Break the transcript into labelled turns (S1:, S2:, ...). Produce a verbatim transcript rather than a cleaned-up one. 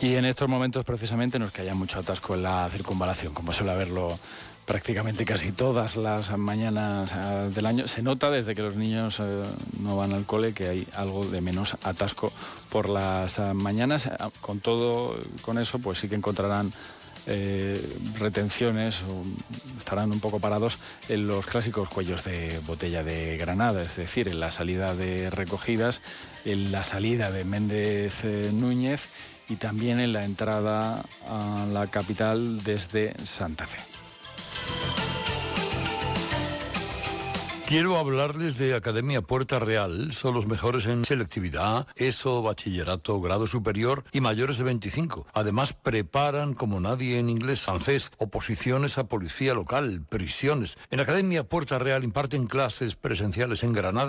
S1: Y en estos momentos precisamente no es que haya mucho atasco en la circunvalación, como suele haberlo prácticamente casi todas las mañanas del año. Se nota desde que los niños eh, no van al cole que hay algo de menos atasco por las mañanas. Con todo, con eso, pues sí que encontrarán eh, retenciones, o estarán un poco parados en los clásicos cuellos de botella de Granada, es decir, en la salida de Recogidas, en la salida de Méndez eh, Núñez y también en la entrada a la capital desde Santa Fe.
S2: Quiero hablarles de Academia Puerta Real. Son los mejores en selectividad, ESO, bachillerato, grado superior y mayores de veinticinco. Además, preparan como nadie en inglés, francés, oposiciones a policía local, prisiones. En Academia Puerta Real imparten clases presenciales en Granada